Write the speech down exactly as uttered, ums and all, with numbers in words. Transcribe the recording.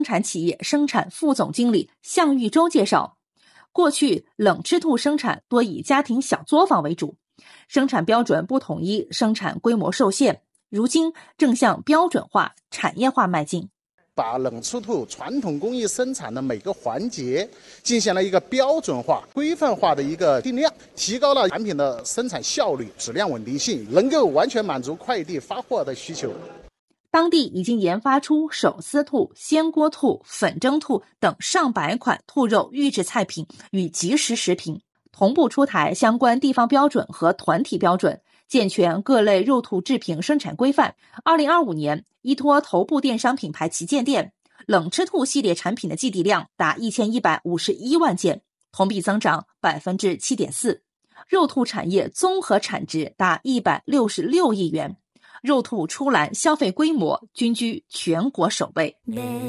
产企业生产副总经理向玉洲介绍，过去冷吃兔生产多以家庭小作坊为主，生产标准不统一，生产规模受限，如今正向标准化、产业化迈进。 把冷吃兔传统工艺生产的每个环节进行了一个标准化、规范化的一个定量，提高了产品的生产效率、质量稳定性，能够完全满足快递发货的需求。 当地已经研发出手撕兔、鲜锅兔、粉蒸兔等上百款兔肉预制菜品与即食食品，同步出台相关地方标准和团体标准，健全各类肉兔制品生产规范。二零二五年，依托头部电商品牌旗舰店，冷吃兔系列产品的寄递量达一千一百五十一万件，同比增长百分之七点四，肉兔产业综合产值达一百六十六亿元。肉兔出栏消费规模均居全国首位。